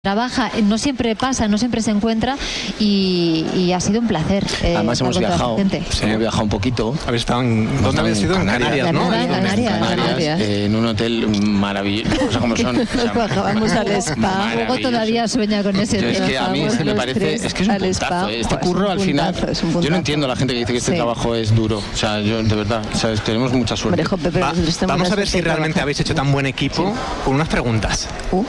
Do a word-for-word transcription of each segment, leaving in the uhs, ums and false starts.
Trabaja, no siempre pasa, no siempre se encuentra y, y ha sido un placer. Eh, Además hemos viajado, sí. hemos viajado un poquito. Habéis estado en, ¿dónde habéis ido? En Canarias, Canarias, ¿no? Canarias, Canarias, Canarias, Canarias. Eh, en un hotel maravilloso, o sea, como son. Nos bajábamos al spa. Luego todavía sueña con ese. Yo, es que a mí se me parece, es que es un puntazo. Este curro al final, yo no entiendo a la gente que dice que este sí. trabajo es duro. O sea, yo de verdad, o sea, tenemos mucha suerte. Va, vamos a ver si realmente habéis hecho tan buen equipo sí. con unas preguntas. Uh.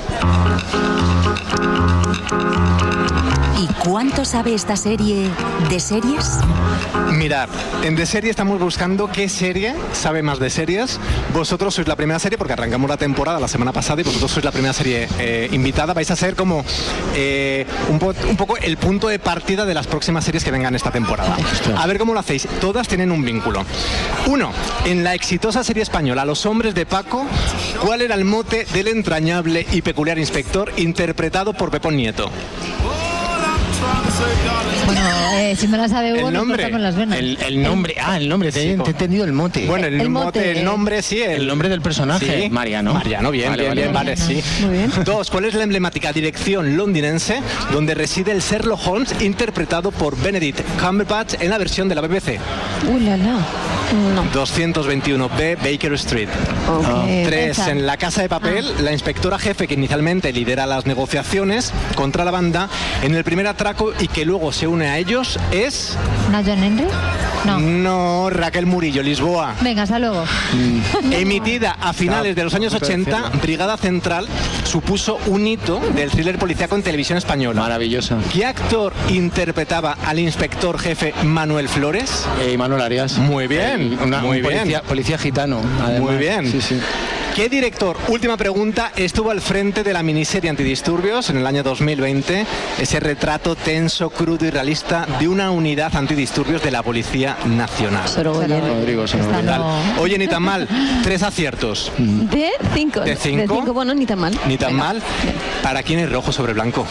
¿Y cuánto sabe esta serie de series? Mirad, en De Serie estamos buscando qué serie sabe más de series. Vosotros sois la primera serie, porque arrancamos la temporada la semana pasada y vosotros sois la primera serie eh, invitada. Vais a ser como eh, un, po un poco el punto de partida de las próximas series que vengan esta temporada. A ver cómo lo hacéis. Todas tienen un vínculo. Uno, en la exitosa serie española Los Hombres de Paco, ¿cuál era el mote del entrañable y peculiar inspector interpretado por Pepón Nieto? Bueno, eh, si me la sabe Hugo, el nombre, con las venas. El, el nombre, ah, el nombre, te, sí, te he entendido el mote. Bueno, el, el mote, mote, el nombre, sí. El, el nombre del personaje, sí. Mariano. Mariano, bien, vale, bien, vale, bien, vale, vale, sí. Muy bien. Dos, ¿cuál es la emblemática dirección londinense donde reside el Sherlock Holmes interpretado por Benedict Cumberbatch en la versión de la B B C? ¡Uh, la, la! No. doscientos veintiuno B Baker Street. Okay. Tres, esa. En La Casa de Papel, ah. la inspectora jefe que inicialmente lidera las negociaciones contra la banda en el primer atraco y que luego se une a ellos es... ¿No John Henry? No. No, Raquel Murillo, Lisboa. Venga, hasta luego. Mm. Emitida a finales de los años ochenta, Brigada Central supuso un hito del thriller policíaco en televisión española. Maravillosa. ¿Qué actor interpretaba al inspector jefe Manuel Flores? Eh, Manuel Arias. Muy bien. Una, Muy un policía, bien. Policía gitano, además. Muy bien. Sí, sí. ¿Qué director, última pregunta, estuvo al frente de la miniserie Antidisturbios en el año dos mil veinte? Ese retrato tenso, crudo y realista de una unidad antidisturbios de la Policía Nacional. Rodrigo, no. Oye, ni tan mal. Tres aciertos. De cinco. De cinco. De cinco, bueno, ni tan mal. Ni tan Venga. mal. Bien. ¿Para quién es rojo sobre blanco?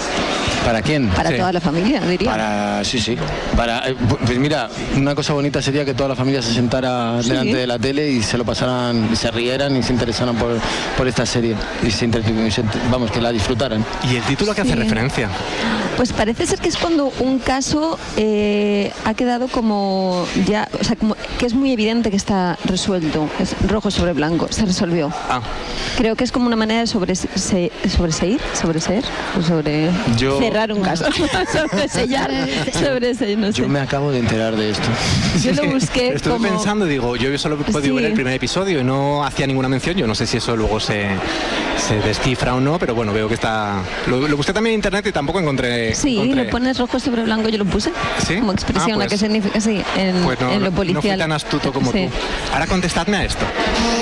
¿Para quién? Para sí. toda la familia, diría. Para, sí, sí. Para, pues mira, una cosa bonita sería que toda la familia se sentara sí. delante de la tele y se lo pasaran, y se rieran y se interesaran por, por esta serie. Y se, y se, vamos, que la disfrutaran. ¿Y el título a qué sí. hace referencia? Pues parece ser que es cuando un caso eh, ha quedado como ya, o sea, como que es muy evidente que está resuelto. Es rojo sobre blanco, se resolvió. Ah. Creo que es como una manera de sobreseír, sobreseír, sobreseer, sobre... Yo... cerrar un caso, sobresellar, sobresellar, no sé. Yo me acabo de enterar de esto. Yo lo busqué. Estuve como... pensando, digo, yo solo he podido sí. ver el primer episodio y no hacía ninguna mención. Yo no sé si eso luego se, se descifra o no, pero bueno, veo que está. Lo, lo busqué también en internet y tampoco encontré. Sí, encontré... lo pones rojo sobre blanco, yo lo puse. ¿Sí? Como expresión, ah, pues, ¿a qué significa? Sí, en, pues no, en lo policial. No fui tan astuto como sí. tú. Ahora contestadme a esto.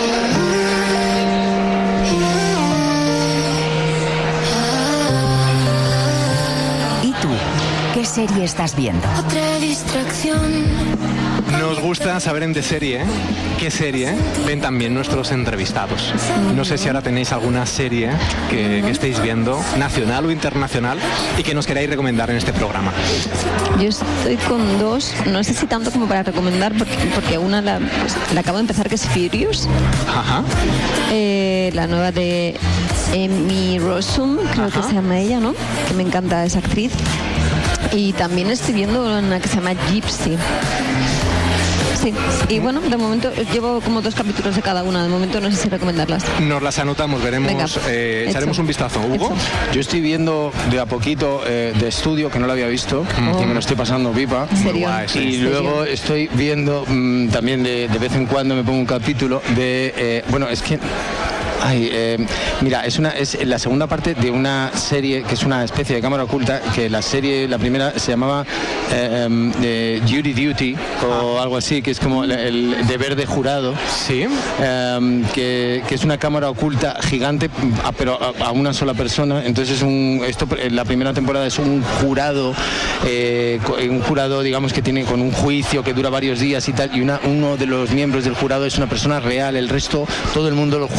¿Qué serie estás viendo? Otra distracción. Nos gusta saber en De Serie, ¿eh? ¿Qué serie ven también nuestros entrevistados? No sé si ahora tenéis alguna serie que, que estéis viendo, nacional o internacional, y que nos queráis recomendar en este programa. Yo estoy con dos, no sé si tanto como para recomendar, porque, porque una la, pues, la acabo de empezar, que es Furious. Ajá. Eh, la nueva de Amy Rossum, creo Ajá. que se llama ella, ¿no? Que me encanta esa actriz. Y también estoy viendo una que se llama Gypsy. Sí, y bueno, de momento llevo como dos capítulos de cada una, de momento no sé si recomendarlas. Nos las anotamos, veremos, Venga, eh, echaremos hecho. un vistazo. ¿Hugo? Hecho. Yo estoy viendo de a poquito eh, de estudio, que no lo había visto, oh. y me lo estoy pasando pipa. ¿Serio? Y ¿Serio? luego estoy viendo mmm, también de, de vez en cuando me pongo un capítulo de, eh, bueno, es que... Ay, eh, mira, es una es la segunda parte de una serie que es una especie de cámara oculta, que la serie, la primera se llamaba eh, eh, Jury Duty o ah. algo así, que es como el, el deber de jurado. Sí. Eh, que, que es una cámara oculta gigante, pero a, a una sola persona. Entonces es un, esto, la primera temporada es un jurado, eh, un jurado, digamos, que tiene con un juicio que dura varios días y tal, y una, uno de los miembros del jurado es una persona real, el resto, todo el mundo, los jueces, los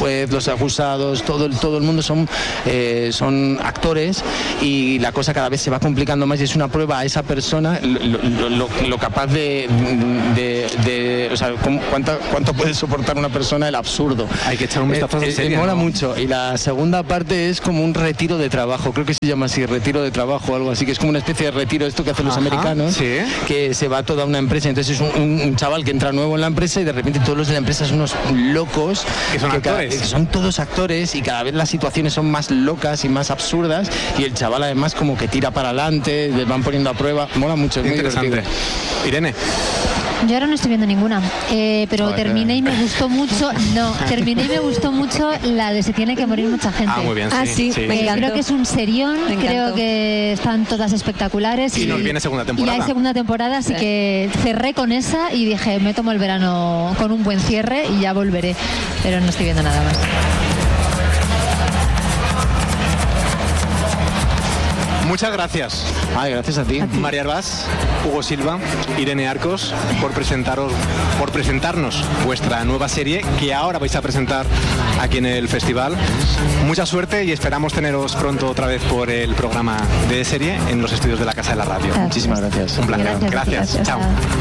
acusados, todo el, todo el mundo son, eh, son actores y la cosa cada vez se va complicando más y es una prueba a esa persona lo, lo, lo capaz de, de, de o sea, cuánto, cuánto puede soportar una persona el absurdo. Hay que echar un vistazo a eh, esa serie, eh, mola ¿no? mucho. Y la segunda parte es como un retiro de trabajo, creo que se llama así, retiro de trabajo o algo así, que es como una especie de retiro, esto que hacen los Ajá, americanos, sí. que se va toda una empresa, entonces es un, un, un chaval que entra nuevo en la empresa y de repente todos los de la empresa son unos locos, que son que cada- actores. que son todos actores y cada vez las situaciones son más locas y más absurdas y el chaval además como que tira para adelante, les van poniendo a prueba, mola mucho, es muy Interesante. divertido. Irene, Yo ahora no estoy viendo ninguna, eh, pero Joder. terminé y me gustó mucho, no, terminé y me gustó mucho la de Se tiene que morir mucha gente. ah, muy bien, Ah, sí, sí, Eh, me encantó. creo que es un serión, Me encantó. creo que están todas espectaculares. Y nos viene segunda temporada. Y hay segunda temporada, así que cerré con esa y dije, me tomo el verano con un buen cierre y ya volveré. Pero no estoy viendo nada más. muchas gracias. Ay, gracias a ti. María Herbás, Hugo Silva, Irene Arcos, por presentaros, por presentarnos vuestra nueva serie que ahora vais a presentar aquí en el festival. Mucha suerte y esperamos teneros pronto otra vez por el programa de serie en los estudios de la Casa de la Radio. Gracias. Muchísimas gracias. Un placer. Gracias, Gracias. gracias. Chao. Chao.